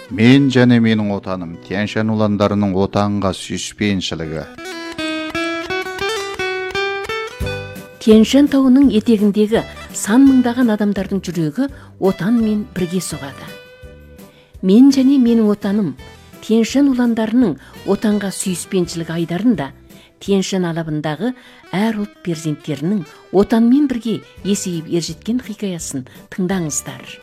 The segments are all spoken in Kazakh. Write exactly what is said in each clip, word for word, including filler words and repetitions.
Мен және менің отаным Тянь-Шань уландарының отанға сүйіспеншілігі. Тянь-Шань тауының етегіндегі сан мыңдаған адамдардың жүрегі отанмен бірге соғады. Мен және менің отаным Тянь-Шань уландарының отанға сүйіспеншілігі айдарында Тянь-Шань алабындағы әр ұлт перзенттерінің отанмен бірге есейіп ержеткен хикаясын тыңдаңыздар.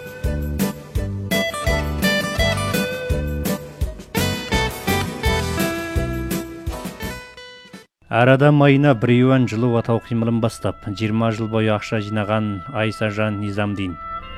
Әр адам айына бір юан жылу атау қимылын бастап, жиырма жыл бойы ақша жинаған Айсажан Низамдин.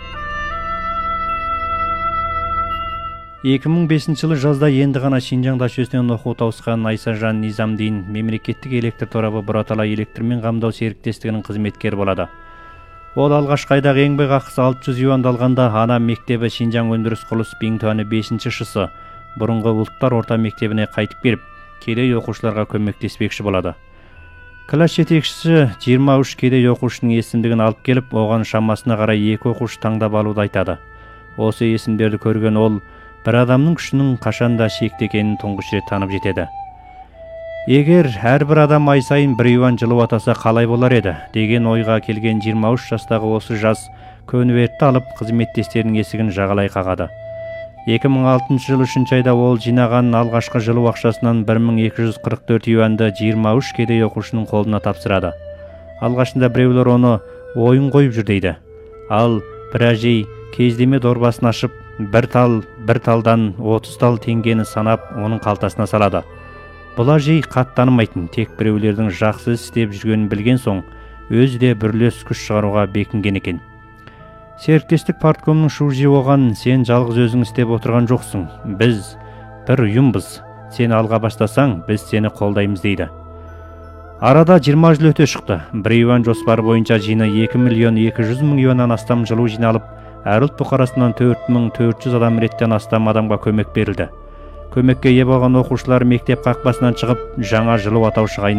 екі мың бесінші жылы жазда енді ғана Шинжаңда шөсінен оқу тауысқан Айсажан Низамдин мемлекеттік электр торабы Бұратала электрмен қамдау серіктестігінің қызметкері болады. Ол алғашқы айдағы еңбек ақысы алты жүз юанды алғанда ана мектебі Шинжаң өндіріс құрылыс бинтуаны бесінші шысы бұрынғы ұлттар орта мектебіне қайтып келіп, кедей оқушыларға көмектеспекші болады. Класс жетекшісі жиырма үш кедей оқушының есімдігін алып келіп, оған шамасына қарай екі оқушы таңдап алуды айтады. Осы есімдерді көрген ол, бір адамның күшінің қашанда шекті екенін тұңғыш рет танып жетеді. Егер әрбір адам ай сайын бір юан жылу атаса қалай болар еді деген ойға келген жиырма үш жастағы осы жас конвертті алып қызметтестерінің есігін жағалай қағады. екі мың алтыншы жыл үшінші айда ол жинаған алғашқы жылу ақшасынан бір мың екі жүз қырық төрт юанды жиырма үш кедей оқушының қолына тапсырады. Алғашында біреулер оны ойын қойып жүр дейді. Ал бір әжей кездеме дорбасын ашып, бір тал, бір талдан отыз тал теңгені санап, оның қалтасына салады. Бұл әжей қат танымайтын, тек біреулердің жақсы істеп жүргенін білген соң, өзі де бірлес күш шығаруға бекінген екен. Серіктестік парткомның шужи оған, сен жалғыз өзің істеп отырған жоқсың. Біз бір ұйымбыз. Сен алға бастасаң, біз сені қолдаймыз дейді. Арада жиырма жыл өте шықты. Бір юан жоспары бойынша жиыны екі миллион екі жүз мың юаннан астам жылу жиналып, әр ұлт бұқарасынан төрт мың төрт жүз адам реттен астам адамға көмек берілді. Көмекке ие болған оқушылар мектеп қақпасынан шығып, жаңа жылу атаушыға айналды.